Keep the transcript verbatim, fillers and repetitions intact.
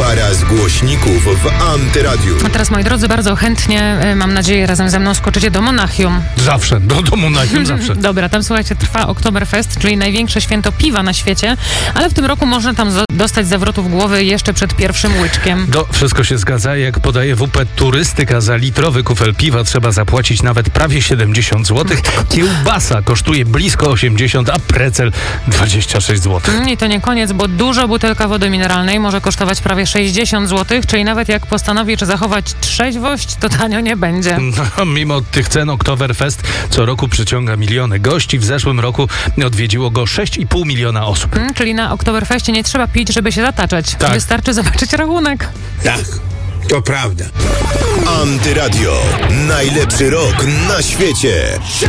Para z głośników w Antyradiu. A teraz, moi drodzy, bardzo chętnie, mam nadzieję, razem ze mną skoczycie do Monachium. Zawsze, do, do Monachium zawsze. Dobra, tam słuchajcie, trwa Oktoberfest, czyli największe święto piwa na świecie, ale w tym roku można tam zo- dostać zawrotów głowy jeszcze przed pierwszym łyczkiem. Do, wszystko się zgadza. Jak podaje W P Turystyka, za litrowy kufel piwa trzeba zapłacić nawet prawie siedemdziesiąt złotych. Kiełbasa kosztuje blisko osiemdziesiąt, a precel dwadzieścia sześć złotych. I to nie koniec, bo duża butelka wody mineralnej może kosztować prawie sześćdziesiąt złotych, czyli nawet jak postanowisz zachować trzeźwość, to tanio nie będzie. No, mimo tych cen Oktoberfest co roku przyciąga miliony gości. W zeszłym roku odwiedziło go sześć i pół miliona osób. Hmm, czyli na Oktoberfeście nie trzeba pić, żeby się zataczać. Tak. Wystarczy zobaczyć rachunek. Tak, to prawda. Antyradio. Najlepszy rok na świecie.